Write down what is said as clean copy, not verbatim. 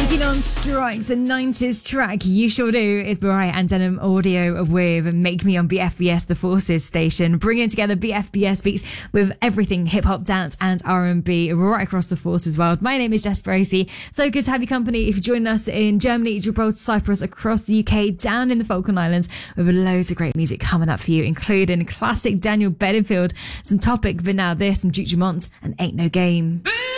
Working on Strikes, a 90s track. You Sure Do is Mariah and Denim Audio with Make Me on BFBS, the Forces station, bringing together BFBS beats with everything hip-hop, dance and R&B right across the Forces world. My name is Jess Bracey. So good to have your company if you're joining us in Germany, Gibraltar, Cyprus, across the UK, down in the Falkland Islands, with loads of great music coming up for you, including classic Daniel Bedingfield, some Topic, but now this, some Duke Dumont and Ain't No Game.